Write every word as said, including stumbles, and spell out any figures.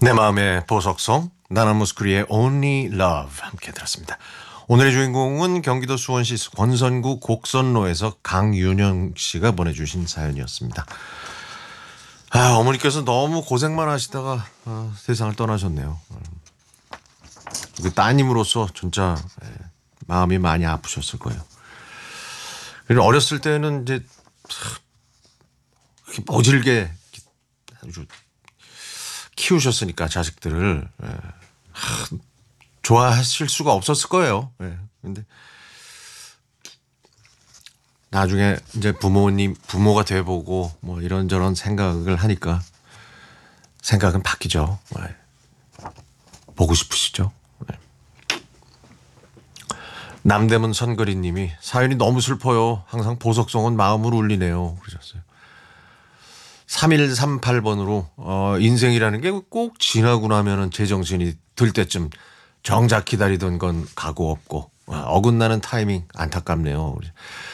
내 마음의 보석성 나나무스크리의 Only Love 함께 들었습니다. 오늘의 주인공은 경기도 수원시 권선구 곡선로에서 강윤영 씨가 보내주신 사연이었습니다. 아, 어머니께서 너무 고생만 하시다가 아, 세상을 떠나셨네요. 그 따님으로서 진짜 예, 마음이 많이 아프셨을 거예요. 그리고 어렸을 때는 이제 모질게 아주 키우셨으니까 자식들을 예, 하, 좋아하실 수가 없었을 거예요. 예, 근데 나중에 이제 부모님 부모가 돼보고 뭐 이런저런 생각을 하니까 생각은 바뀌죠. 예. 보고 싶으시죠? 예. 남대문 선거리님이 사연이 너무 슬퍼요. 항상 보석성은 마음을 울리네요. 그러셨어요. 삼일삼팔 번으로 어, 인생이라는 게 꼭 지나고 나면은 제정신이 들 때쯤 정작 기다리던 건 가고 없고 어, 어긋나는 타이밍 안타깝네요.